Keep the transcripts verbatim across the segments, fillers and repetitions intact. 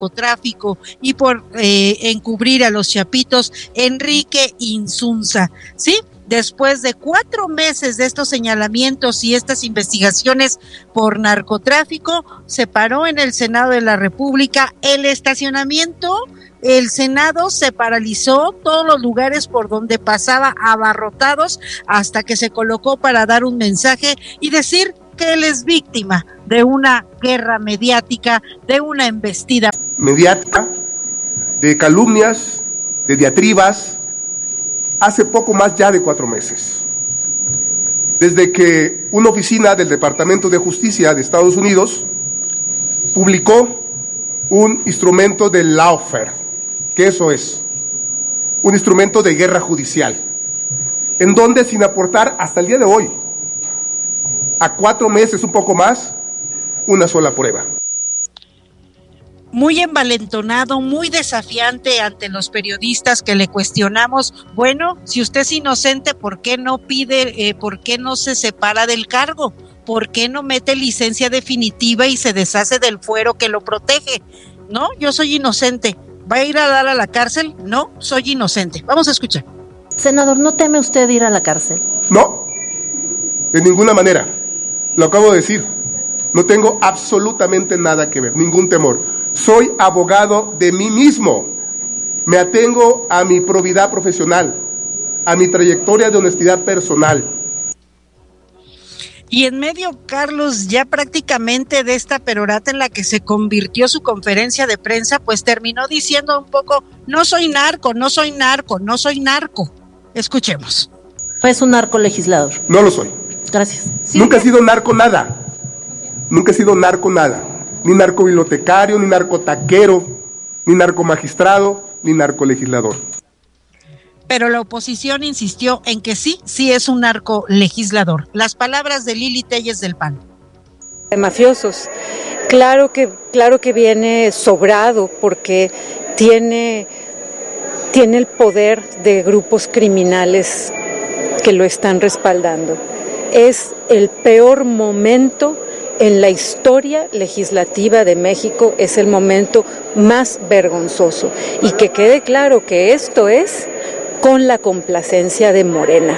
narcotráfico y por eh, encubrir a los chapitos, Enrique Insunza, ¿sí? Después de cuatro meses de estos señalamientos y estas investigaciones por narcotráfico, se paró en el Senado de la República el estacionamiento. El Senado se paralizó, todos los lugares por donde pasaba abarrotados, hasta que se colocó para dar un mensaje y decir que él es víctima de una guerra mediática, de una embestida mediática, de calumnias, de diatribas, hace poco más ya de cuatro meses. Desde que una oficina del Departamento de Justicia de Estados Unidos publicó un instrumento de lawfare, que eso es, un instrumento de guerra judicial, en donde sin aportar hasta el día de hoy, a cuatro meses, un poco más, una sola prueba. Muy envalentonado, muy desafiante ante los periodistas que le cuestionamos, bueno, si usted es inocente, ¿por qué no pide, eh, por qué no se separa del cargo? ¿Por qué no mete licencia definitiva y se deshace del fuero que lo protege? No, yo soy inocente. ¿Va a ir a dar a la cárcel? No, soy inocente. Vamos a escuchar. Senador, ¿no teme usted ir a la cárcel? No, de ninguna manera. Lo acabo de decir. No tengo absolutamente nada que ver, ningún temor. Soy abogado de mí mismo. Me atengo a mi probidad profesional, a mi trayectoria de honestidad personal. Y en medio, Carlos, ya prácticamente de esta perorata en la que se convirtió su conferencia de prensa, pues terminó diciendo un poco, no soy narco, no soy narco, no soy narco. Escuchemos. ¿Es un narco legislador? No lo soy. Gracias. Sí, Nunca he sido narco nada. Nunca he sido narco nada. Ni narco bibliotecario, ni narco taquero, ni narco magistrado, ni narco legislador. Pero la oposición insistió en que sí, sí es un narco legislador. Las palabras de Lili Telles del P A N. De mafiosos, claro que, claro que viene sobrado porque tiene, tiene el poder de grupos criminales que lo están respaldando. Es el peor momento en la historia legislativa de México, es el momento más vergonzoso. Y que quede claro que esto es con la complacencia de Morena.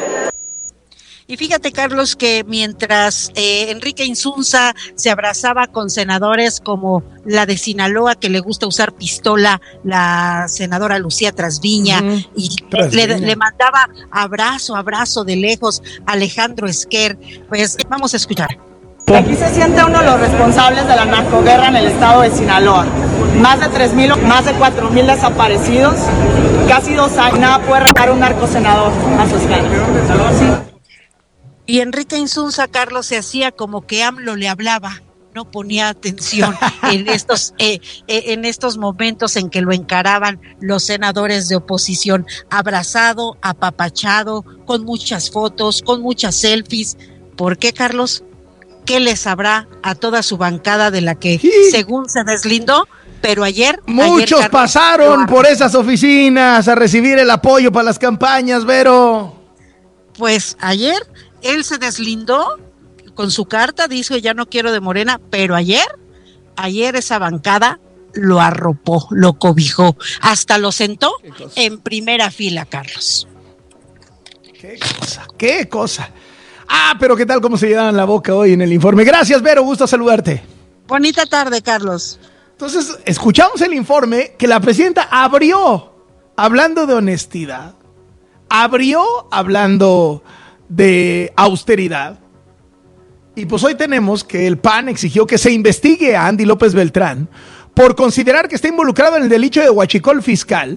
Y fíjate, Carlos, que mientras eh, Enrique Insunza se abrazaba con senadores como la de Sinaloa, que le gusta usar pistola, la senadora Lucía Trasviña, uh-huh. y Trasviña. Le, le mandaba abrazo, abrazo de lejos a Alejandro Esquer, pues vamos a escuchar. Aquí se siente uno de los responsables de la narcoguerra en el estado de Sinaloa. Más de tres mil, más de cuatro mil desaparecidos, casi dos años, nada puede arrancar un narcosenador a sus ganas. ¿Sí? Y Enrique Insunza, Carlos, se hacía como que AMLO le hablaba, no ponía atención en estos, eh, eh, en estos momentos en que lo encaraban los senadores de oposición, abrazado, apapachado, con muchas fotos, con muchas selfies. ¿Por qué, Carlos? ¿Qué les sabrá a toda su bancada de la que, sí, según se deslindó? Pero ayer... Muchos ayer, Carlos, pasaron por esas oficinas a recibir el apoyo para las campañas, Vero. Pues ayer él se deslindó con su carta, dijo ya no quiero de Morena, pero ayer, ayer esa bancada lo arropó, lo cobijó, hasta lo sentó en primera fila, Carlos. Qué cosa, qué cosa. Ah, pero ¿qué tal cómo se llevan la boca hoy en el informe? Gracias, Vero, gusto saludarte. Bonita tarde, Carlos. Entonces, escuchamos el informe que la presidenta abrió hablando de honestidad, abrió hablando de austeridad, y pues hoy tenemos que el P A N exigió que se investigue a Andy López Beltrán por considerar que está involucrado en el delito de huachicol fiscal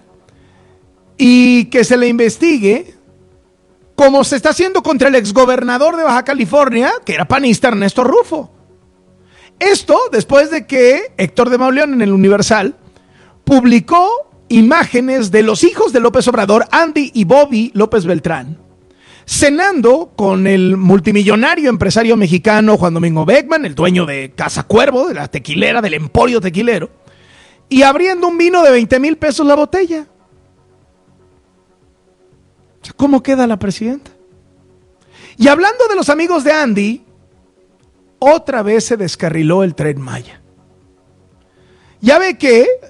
y que se le investigue como se está haciendo contra el exgobernador de Baja California, que era panista, Ernesto Rufo. Esto después de que Héctor de Mauleón en el Universal publicó imágenes de los hijos de López Obrador, Andy y Bobby López Beltrán, cenando con el multimillonario empresario mexicano Juan Domingo Beckman, el dueño de Casa Cuervo, de la tequilera, del emporio tequilero, y abriendo un vino de veinte mil pesos la botella. ¿Cómo queda la presidenta? Y hablando de los amigos de Andy, otra vez se descarriló el Tren Maya. Ya ve que